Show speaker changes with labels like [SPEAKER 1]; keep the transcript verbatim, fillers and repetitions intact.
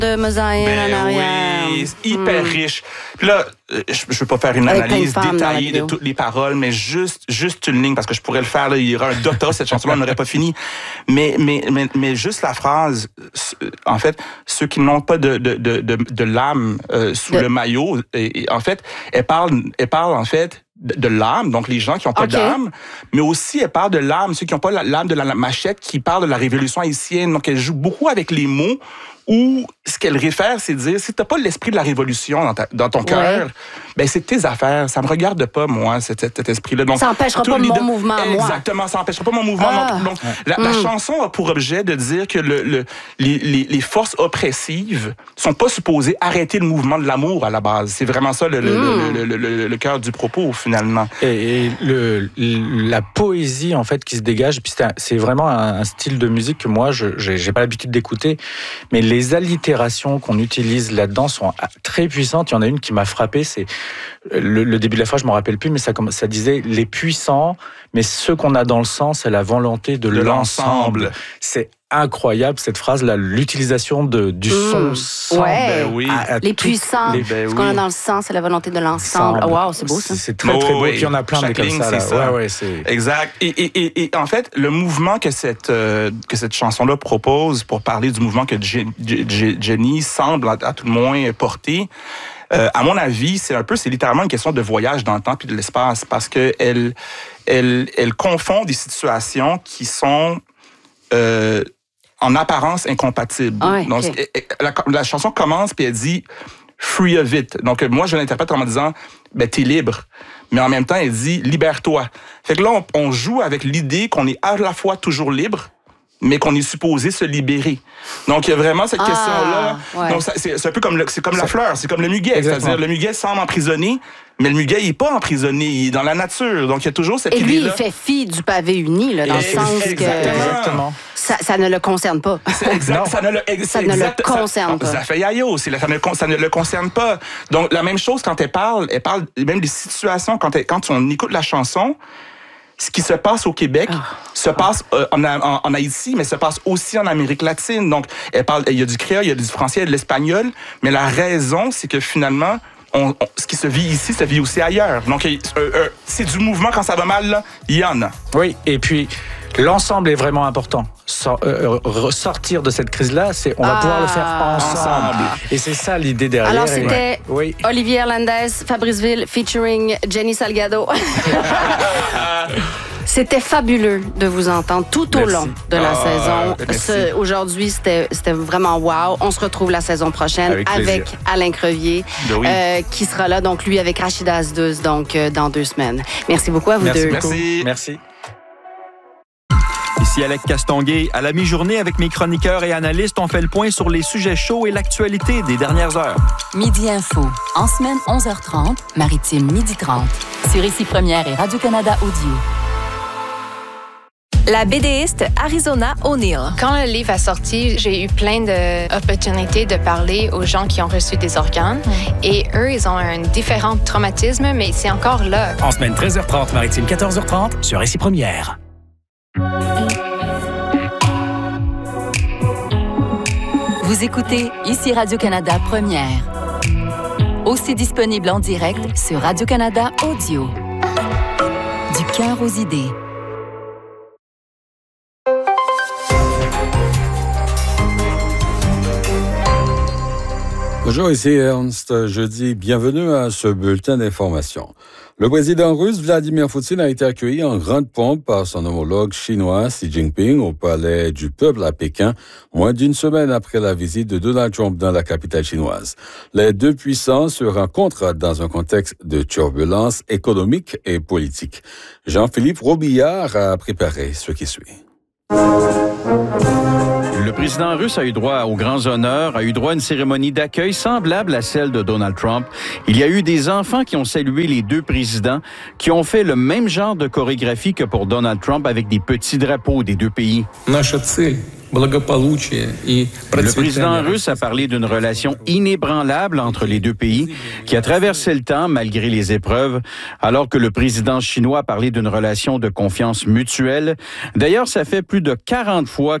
[SPEAKER 1] de mosaïque
[SPEAKER 2] ben
[SPEAKER 1] en arrière.
[SPEAKER 2] Oui, c'est hyper mm. riche. Puis là, je ne veux pas faire une
[SPEAKER 1] Avec
[SPEAKER 2] analyse
[SPEAKER 1] de
[SPEAKER 2] détaillée de toutes les paroles, mais juste, juste une ligne, parce que je pourrais le faire, là, il y aura un doctorat, cette chanson-là, on n'aurait pas fini. Mais, mais, mais, mais juste la phrase, en fait, ceux qui n'ont pas de, de, de, de, de l'âme euh, sous de... le maillot, et, et, en fait, elle parle, elle parle, en fait, de, de l'âme, donc les gens qui n'ont pas okay. d'âme, mais aussi elle parle de l'âme, ceux qui n'ont pas l'âme de la machette, qui parle de la révolution haïtienne. Donc elle joue beaucoup avec les mots, où ce qu'elle réfère, c'est de dire, si tu n'as pas l'esprit de la révolution dans, ta, dans ton cœur, ouais. ben c'est tes affaires. Ça me regarde pas, moi, cet, cet esprit-là. Donc,
[SPEAKER 1] ça n'empêchera pas mon mouvement à moi.
[SPEAKER 2] Exactement, ça n'empêchera pas mon mouvement. Ah. Donc, ouais. la, mm. la chanson a pour objet de dire que le, le, les, les, les forces oppressives sont pas supposées arrêter le mouvement de l'amour à la base. C'est vraiment ça le, mm. le, le, le, le, le cœur du propos, finalement.
[SPEAKER 3] Et, et le, la poésie, en fait, qui se dégage, puis c'est, un, c'est vraiment un, un style de musique que moi, je n'ai pas l'habitude d'écouter, mais les allitérations qu'on utilise là-dedans sont très puissantes. Il y en a une qui m'a frappé, c'est le, le début de la phrase, je m'en rappelle plus, mais ça, ça disait les puissants, mais ce qu'on a dans le sang, c'est la volonté de, de l'ensemble. l'ensemble. C'est incroyable cette phrase-là, l'utilisation de, du
[SPEAKER 1] mmh.
[SPEAKER 3] son sang.
[SPEAKER 1] Ouais. Ben oui. à, à les tout, puissants, les, ben ce qu'on oui. a dans le sang, c'est la volonté de l'ensemble. Oh, wow, c'est beau ça.
[SPEAKER 3] C'est très très beau. Oh, oui. Puis il y en a plein de comme ça. Là.
[SPEAKER 2] ça.
[SPEAKER 3] Ouais, ouais, c'est...
[SPEAKER 2] Exact. Et, et, et, et en fait, le mouvement que cette, euh, que cette chanson-là propose pour parler du mouvement que Jenny semble à, à tout le moins porter, Euh, à mon avis, c'est un peu, c'est littéralement une question de voyage dans le temps puis de l'espace, parce que elle, elle, elle confond des situations qui sont euh, en apparence incompatibles.
[SPEAKER 1] Ah ouais,
[SPEAKER 2] Donc,
[SPEAKER 1] okay.
[SPEAKER 2] la, la chanson commence puis elle dit free of it. Donc, moi, je l'interprète en me disant, ben, t'es libre. Mais en même temps, elle dit libère-toi. Fait que là, on, on joue avec l'idée qu'on est à la fois toujours libre, mais qu'on est supposé se libérer. Donc, il y a vraiment cette ah, question-là. Ouais. Donc, ça, c'est, c'est un peu comme, le, c'est comme la fleur, c'est comme le muguet. Exactement. C'est-à-dire, le muguet semble emprisonné, mais le muguet, il n'est pas emprisonné, il est dans la nature. Donc, il y a toujours cette
[SPEAKER 1] Et
[SPEAKER 2] idée-là.
[SPEAKER 1] Et lui, il fait fi du pavé uni, là, dans Et le sens
[SPEAKER 2] exactement.
[SPEAKER 1] que ça, ça ne le concerne pas.
[SPEAKER 2] C'est exact, ça ne le, ex,
[SPEAKER 1] ça ne
[SPEAKER 2] exact,
[SPEAKER 1] le concerne
[SPEAKER 2] ça,
[SPEAKER 1] pas.
[SPEAKER 2] Ça fait yayo, c'est, ça, ne, ça ne le concerne pas. Donc, la même chose quand elle parle, elle parle même des situations, quand, elle, quand on écoute la chanson, ce qui se passe au Québec oh. se passe euh, en, en, en Haïti, mais se passe aussi en Amérique latine. Donc, elle parle, il y a du créole, il y a du français, il y a de l'espagnol, mais la raison, c'est que finalement, on, on, ce qui se vit ici, ça vit aussi ailleurs. Donc, euh, euh, c'est du mouvement quand ça va mal, là, il y en a.
[SPEAKER 3] Oui, et puis l'ensemble est vraiment important. So, euh, ressortir de cette crise-là, c'est on va ah, pouvoir le faire ensemble. ensemble. Et c'est ça l'idée derrière.
[SPEAKER 1] Alors, c'était
[SPEAKER 3] et... oui.
[SPEAKER 1] Olivier Hernandez, Fabrice Ville, featuring Jenny Salgado. C'était fabuleux de vous entendre tout au
[SPEAKER 2] merci.
[SPEAKER 1] long de la ah, saison. Ce, aujourd'hui, c'était, c'était vraiment wow. On se retrouve la saison prochaine avec, avec Alain Crevier, oui. euh, qui sera là, donc lui avec Rachida Asdouz, donc euh, dans deux semaines. Merci beaucoup à vous
[SPEAKER 2] merci
[SPEAKER 1] deux.
[SPEAKER 2] Merci.
[SPEAKER 3] Merci.
[SPEAKER 4] Ici Alec Castonguay. À la mi-journée, avec mes chroniqueurs et analystes, on fait le point sur les sujets chauds et l'actualité des dernières heures.
[SPEAKER 5] Midi Info. En semaine, onze heures trente, Maritime, midi trente. Sur Ici Première et Radio-Canada Audio.
[SPEAKER 6] La BDiste Arizona O'Neill.
[SPEAKER 7] Quand le livre a sorti, j'ai eu plein d'opportunités de parler aux gens qui ont reçu des organes. Mm. Et eux, ils ont un différent traumatisme, mais c'est encore là.
[SPEAKER 8] En semaine, treize heures trente, Maritime, quatorze heures trente, sur Ici Première.
[SPEAKER 5] Vous écoutez Ici Radio-Canada Première. Aussi disponible en direct sur Radio-Canada Audio. Du cœur aux idées.
[SPEAKER 9] Bonjour, ici Ernst. Je dis bienvenue à ce bulletin d'information. Le président russe Vladimir Poutine a été accueilli en grande pompe par son homologue chinois Xi Jinping au Palais du Peuple à Pékin, moins d'une semaine après la visite de Donald Trump dans la capitale chinoise. Les deux puissances se rencontrent dans un contexte de turbulence économique et politique. Jean-Philippe Robillard a préparé ce qui suit.
[SPEAKER 4] Le président russe a eu droit aux grands honneurs, a eu droit à une cérémonie d'accueil semblable à celle de Donald Trump. Il y a eu des enfants qui ont salué les deux présidents, qui ont fait le même genre de chorégraphie que pour Donald Trump avec des petits drapeaux des deux pays. Le président russe a parlé d'une relation inébranlable entre les deux pays qui a traversé le temps malgré les épreuves, alors que le président chinois a parlé d'une relation de confiance mutuelle. D'ailleurs, ça fait plus de quarante fois